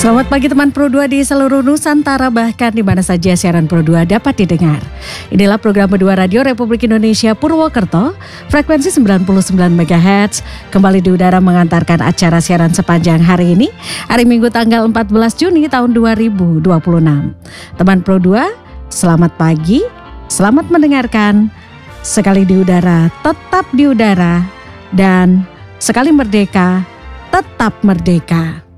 Selamat pagi teman Pro 2 di seluruh Nusantara, bahkan di mana saja siaran Pro 2 dapat didengar. Inilah program Pro 2 Radio Republik Indonesia Purwokerto, frekuensi 99 MHz, kembali di udara mengantarkan acara siaran sepanjang hari ini, hari Minggu tanggal 14 Juni tahun 2026. Teman Pro 2, selamat pagi, selamat mendengarkan. Sekali di udara, tetap di udara, dan sekali merdeka, tetap merdeka.